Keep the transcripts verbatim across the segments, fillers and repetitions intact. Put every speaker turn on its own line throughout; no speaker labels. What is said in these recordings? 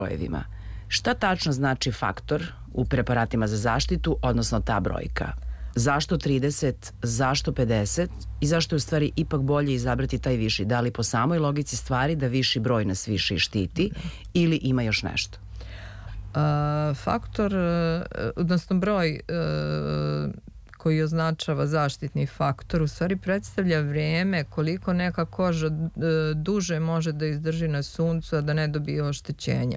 brojevima. Šta tačno znači faktor u preparatima za zaštitu, odnosno ta brojka? Zašto trideset, zašto pedeset i zašto je u stvari ipak bolje izabrati taj viši? Da li po samoj logici stvari da viši broj nas više štiti ili ima još nešto?
A, faktor, odnosno broj koji označava zaštitni faktor u stvari predstavlja vrijeme koliko neka koža duže može da izdrži na suncu, a da ne dobije oštećenja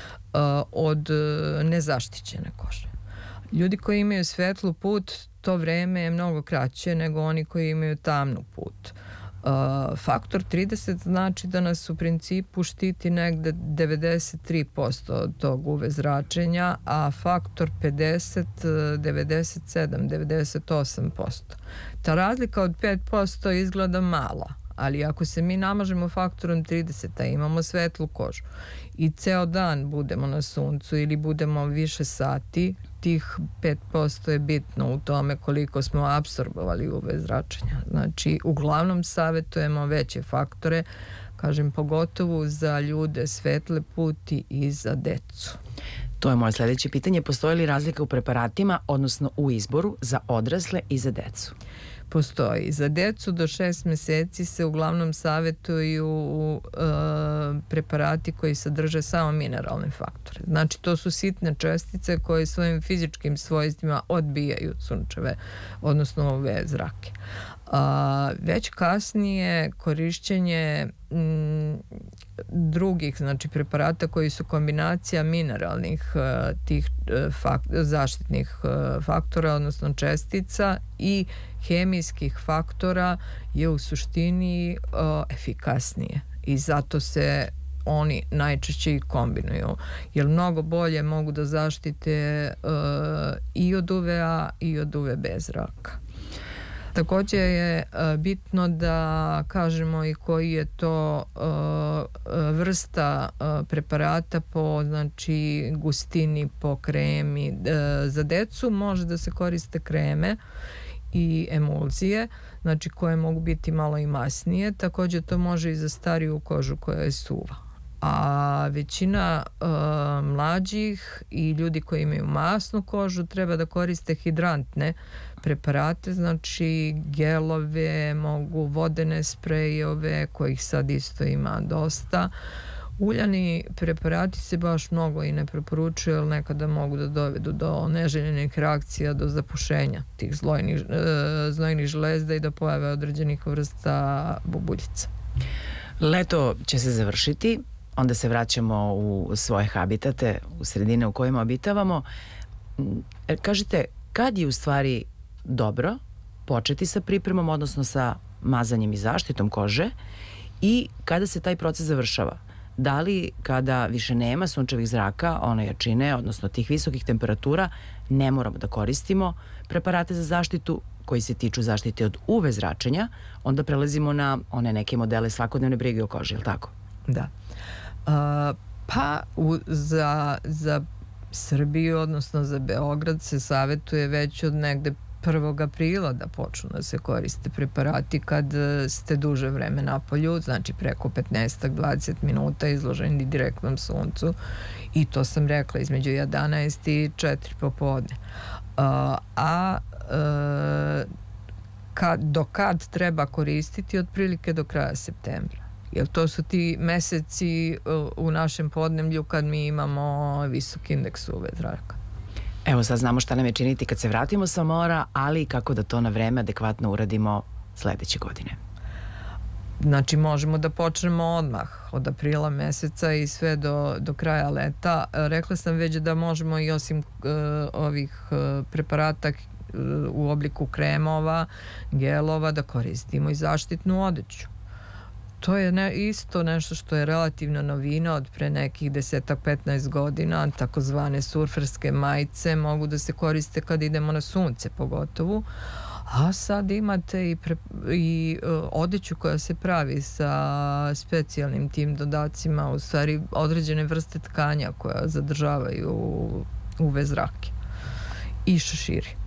od nezaštićene kože. Ljudi koji imaju svetlu put, to vreme je mnogo kraće nego oni koji imaju tamnu put. Uh, faktor trideset znači da nas u principu štiti negde devedeset tri posto od tog U V zračenja, a faktor pedeset, devedeset sedam, devedeset osam posto. Ta razlika od pet posto izgleda mala, ali ako se mi namažemo faktorom trideset, a imamo svetlu kožu i ceo dan budemo na suncu ili budemo više sati, tih pet posto je bitno u tome koliko smo apsorbovali U V zračenja. Znači, uglavnom savjetujemo veće faktore, kažem, pogotovo za ljude svetle puti i za decu.
To je moje sljedeće pitanje. Postoji li razlika u preparatima, odnosno u izboru za odrasle i za decu?
Postoji. Za decu do šest meseci se uglavnom savjetuju uh, preparati koji sadrže samo mineralne faktore. Znači, to su sitne čestice koje svojim fizičkim svojstvima odbijaju sunčeve, odnosno ove zrake. Uh, već kasnije korišćenje m, drugih, znači preparata koji su kombinacija mineralnih uh, tih uh, fakt, zaštitnih uh, faktora, odnosno čestica i hemijskih faktora je u suštini uh, efikasnije i zato se oni najčešće i kombinuju, jer mnogo bolje mogu da zaštite uh, i od U V A i od U V B zraka. Također je uh, bitno da kažemo i koji je to uh, vrsta uh, preparata po, znači, gustini, po kremi. Uh, za decu može da se koriste kreme i emulzije, znači koje mogu biti malo i masnije. Također to može i za stariju kožu koja je suva. A većina uh, mlađih i ljudi koji imaju masnu kožu treba da koriste hidrantne preparate, znači gelove, mogu vodene sprejove, kojih sad isto ima dosta. Uljani preparati se baš mnogo i ne preporučuju, jer nekada mogu da dovedu do neželjenih reakcija, do zapušenja tih zlojnih, e, znojnih žlezda i da pojave određenih vrsta bubuljica.
Leto će se završiti, onda se vraćamo u svoje habitate, u sredine u kojima obitavamo. Kažite, kad je u stvari dobro početi sa pripremom, odnosno sa mazanjem i zaštitom kože, i kada se taj proces završava? Da li kada više nema sunčevih zraka, one jačine, odnosno tih visokih temperatura, ne moramo da koristimo preparate za zaštitu koji se tiču zaštite od U V zračenja, onda prelazimo na one neke modele svakodnevne brige o koži, je li tako?
Da. Uh, pa u, za, za Srbiju, odnosno za Beograd, se savjetuje već od negde prvog aprila da počnu da se koriste preparati kad ste duže vreme na polju, znači preko petnaest do dvadeset minuta izloženi direktnom suncu, i to sam rekla između jedanaest i četiri popodne. Uh, a uh, kad, do kad treba koristiti? Otprilike do kraja septembra. Jer to su ti meseci uh, u našem podneblju kad mi imamo visok indeks U V zraka.
Evo, sad znamo šta nam je činiti kad se vratimo sa mora, ali i kako da to na vreme adekvatno uradimo sledeće godine.
Znači, možemo da počnemo odmah od aprila meseca i sve do, do kraja leta. Rekla sam već da možemo i osim uh, ovih uh, preparata uh, u obliku kremova, gelova, da koristimo i zaštitnu odeću. To je ne, isto nešto što je relativna novina od pre nekih desetak petnaest godina. Takozvane surferske majice mogu da se koriste kad idemo na sunce pogotovo, a sad imate i, pre, i uh, odeću koja se pravi sa specijalnim tim dodacima, u stvari određene vrste tkanja koja zadržavaju U V zrake i šeširi.